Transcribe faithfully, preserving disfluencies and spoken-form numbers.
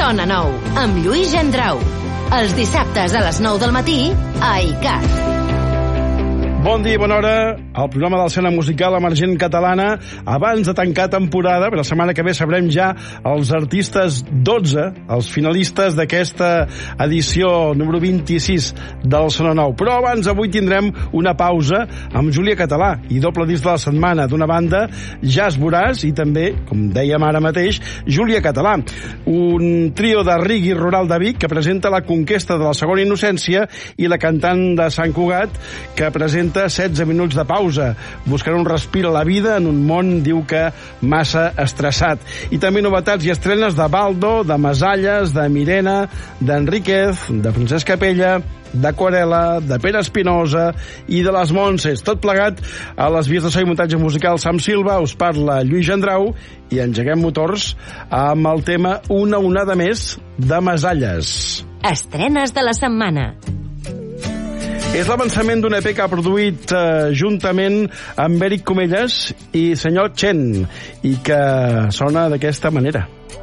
Sona Nou, amb Lluís Gendrau. Els dissabtes a les nou del matí, a I C A T. Bon dia i bona hora al programa de l'escena musical emergent catalana. Abans de tancar temporada, per la setmana que ve sabrem ja els artistes dotze, els finalistes d'aquesta edició número vint-i-sis del Sona Nou. Però abans, avui tindrem una pausa amb Júlia Català i doble disc de la setmana. D'una banda, Jazz Voràs i també, com dèiem ara mateix, Júlia Català, un trio de reggae rural de Vic que presenta La conquesta de la segona innocència, i la cantant de Sant Cugat que presenta setze minuts de pausa, buscarà un respir a la vida en un món, diu que, massa estressat. I també novetats i estrenes de Baldo, de Masalles, de Mirena, d'Enríquez, de Francesc Capella, d'Aquarela, de Pere Espinosa i de les Montses. Tot plegat a les vies de so i muntatge musical Sam Silva. Us parla Lluís Gendrau i engeguem motors amb el tema Una onada més de Masalles. Estrenes de la setmana. És l'avançament d'un E P que ha produït eh, juntament amb Eric Comelles i senyor Chen, i que sona d'aquesta manera.